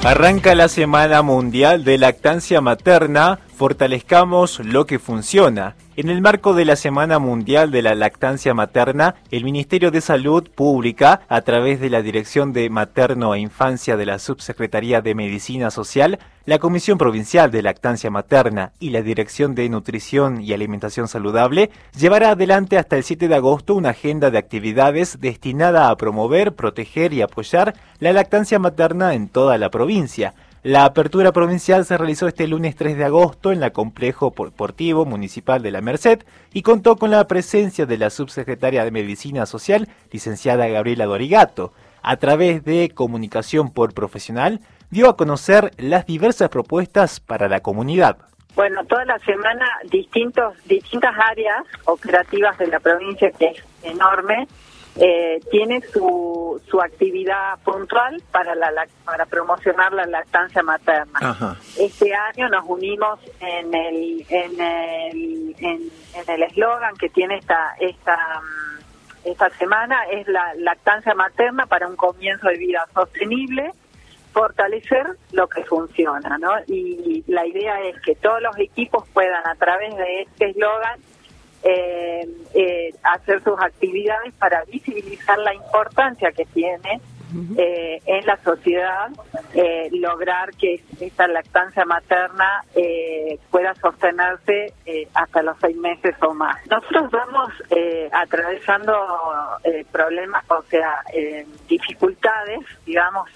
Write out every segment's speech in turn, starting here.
Arranca la Semana Mundial de Lactancia Materna, fortalezcamos lo que funciona. En el marco de la Semana Mundial de la Lactancia Materna, el Ministerio de Salud Pública, a través de la Dirección de Materno e Infancia de la Subsecretaría de Medicina Social, la Comisión Provincial de Lactancia Materna y la Dirección de Nutrición y Alimentación Saludable, llevará adelante hasta el 7 de agosto una agenda de actividades destinada a promover, proteger y apoyar la lactancia materna en toda la provincia. La apertura provincial se realizó este lunes 3 de agosto en el Complejo Deportivo Municipal de La Merced y contó con la presencia de la subsecretaria de Medicina Social, licenciada Gabriela Dorigato. A través de comunicación por profesional, dio a conocer las diversas propuestas para la comunidad. Bueno, toda la semana distintas áreas operativas de la provincia, que es enorme, tiene su actividad puntual para promocionar la lactancia materna. Ajá. Este año nos unimos en el eslogan que tiene esta semana, es la lactancia materna para un comienzo de vida sostenible, fortalecer lo que funciona, ¿no? Y la idea es que todos los equipos puedan, a través de este eslogan, hacer sus actividades para visibilizar la importancia que tiene en la sociedad lograr que esta lactancia materna pueda sostenerse hasta los 6 meses o más. Nosotros vamos atravesando problemas, o sea, dificultades, digamos,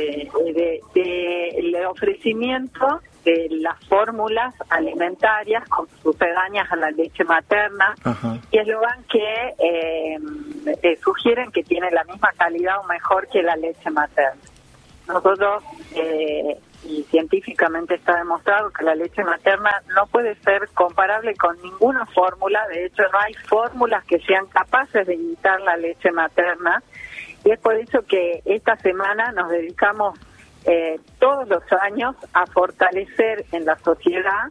de ofrecimiento de las fórmulas alimentarias sucedáneas a la leche materna. Ajá. Y eslogan que sugieren que tiene la misma calidad o mejor que la leche materna. Nosotros, y científicamente está demostrado que la leche materna no puede ser comparable con ninguna fórmula. De hecho, no hay fórmulas que sean capaces de imitar la leche materna, y es por eso que esta semana nos dedicamos todos los años a fortalecer en la sociedad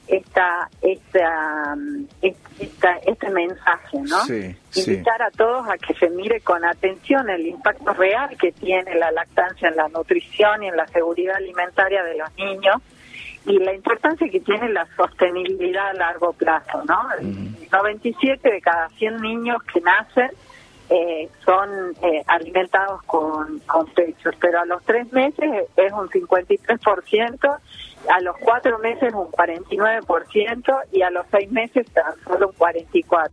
este mensaje, ¿no? Sí, Invitar a todos a que se mire con atención el impacto real que tiene la lactancia en la nutrición y en la seguridad alimentaria de los niños, y la importancia que tiene la sostenibilidad a largo plazo, ¿no? 97 de cada 100 niños que nacen son alimentados con pechos, pero a los 3 meses es un 53%, a los 4 meses un 49% y a los 6 meses tan solo un 44%.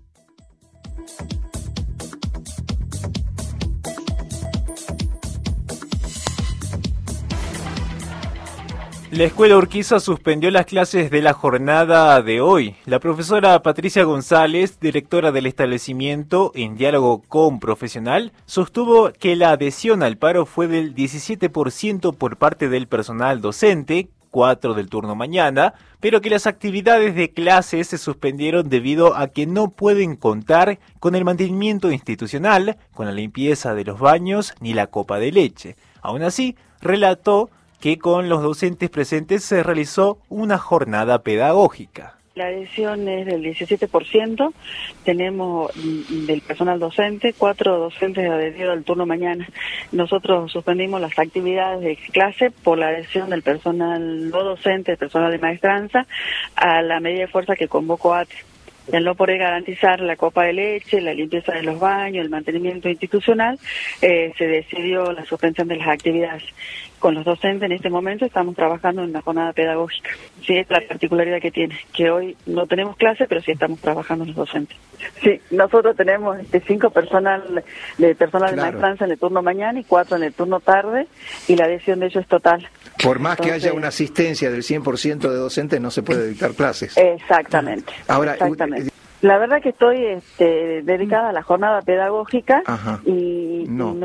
La Escuela Urquiza suspendió las clases de la jornada de hoy. La profesora Patricia González, directora del establecimiento, en diálogo con Profesional, sostuvo que la adhesión al paro fue del 17% por parte del personal docente, 4 del turno mañana, pero que las actividades de clases se suspendieron debido a que no pueden contar con el mantenimiento institucional, con la limpieza de los baños ni la copa de leche. Aún así, relató que con los docentes presentes se realizó una jornada pedagógica. La adhesión es del 17%, tenemos del personal docente, 4 docentes adheridos al turno mañana. Nosotros suspendimos las actividades de clase por la adhesión del personal no docente, el personal de maestranza, a la medida de fuerza que convocó ATE. Y al no poder garantizar la copa de leche, la limpieza de los baños, el mantenimiento institucional, se decidió la suspensión de las actividades. Con los docentes en este momento estamos trabajando en una jornada pedagógica. Sí, es la particularidad que tiene, que hoy no tenemos clase, pero sí estamos trabajando los docentes. Sí, nosotros tenemos 5 personal de maestranza en el turno mañana y 4 en el turno tarde, y la adhesión de ellos es total. Por más que haya una asistencia del 100% de docentes, no se puede dictar clases. Exactamente. Ahora, exactamente. La verdad que estoy dedicada a la jornada pedagógica. Ajá. Y no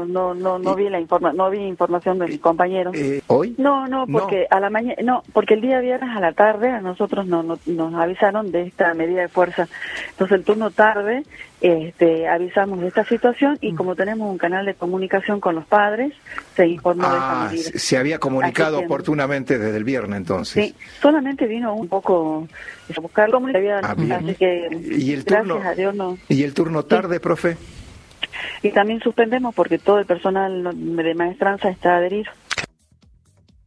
vi no vi información de mis compañeros. ¿Hoy? No, porque a la mañana, porque el día viernes a la tarde a nosotros nos avisaron de esta medida de fuerza. Entonces el turno tarde avisamos de esta situación, y como tenemos un canal de comunicación con los padres, se informó de esta medida. Se había comunicado oportunamente desde el viernes, entonces. Sí, solamente vino un poco a buscar comunicación, así que ¿Y el gracias turno, a Dios no. ¿Y el turno tarde, profe? Y también suspendemos porque todo el personal de maestranza está adherido.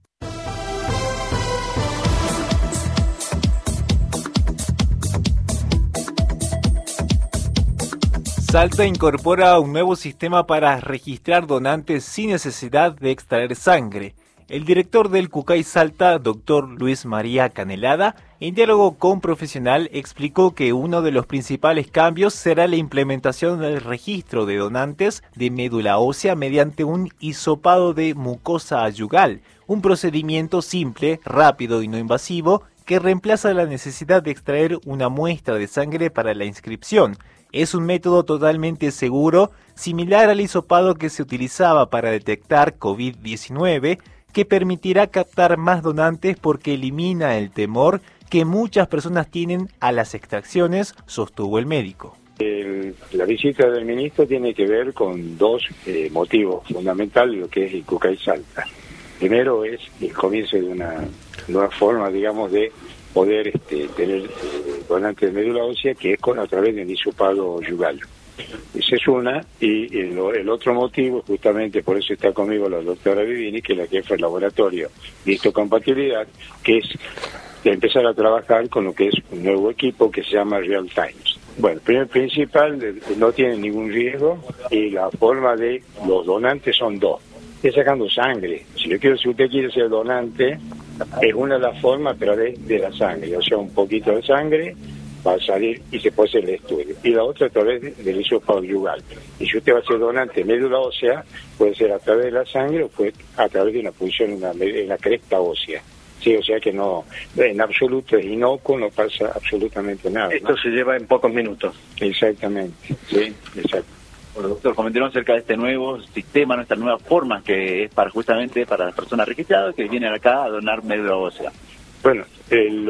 Salta incorpora un nuevo sistema para registrar donantes sin necesidad de extraer sangre. El director del CUCAI Salta, Dr. Luis María Canelada, en diálogo con Profesional, explicó que uno de los principales cambios será la implementación del registro de donantes de médula ósea mediante un hisopado de mucosa yugal, un procedimiento simple, rápido y no invasivo que reemplaza la necesidad de extraer una muestra de sangre para la inscripción. Es un método totalmente seguro, similar al hisopado que se utilizaba para detectar COVID-19, que permitirá captar más donantes porque elimina el temor que muchas personas tienen a las extracciones, sostuvo el médico. La visita del ministro tiene que ver con dos motivos fundamentales, lo que es el CUCAI Salta. Primero es el comienzo de una nueva forma, digamos, de poder tener donantes de médula ósea, que es a través del hisopado yugal. Esa es una, y el otro motivo, justamente por eso está conmigo la doctora Vivini, que es la jefa del laboratorio de histocompatibilidad, que es de empezar a trabajar con lo que es un nuevo equipo que se llama Real Times. Bueno, primer principal, no tiene ningún riesgo, y la forma de los donantes son dos. Estoy sacando sangre. Si usted quiere ser donante, es una de las formas, pero de la sangre, o sea, un poquito de sangre va a salir y se puede hacer el estudio. Y la otra a través del hisopado yugal. Y si usted va a ser donante de médula ósea, puede ser a través de la sangre o puede a través de una punción en la cresta ósea. Sí, o sea que no, en absoluto es inocuo, no pasa absolutamente nada. Esto se lleva en pocos minutos. Exactamente, sí, exacto. Bueno, doctor, comentaron acerca de este nuevo sistema, nuestra nueva forma que es justamente para las personas registradas que vienen acá a donar médula ósea. Bueno,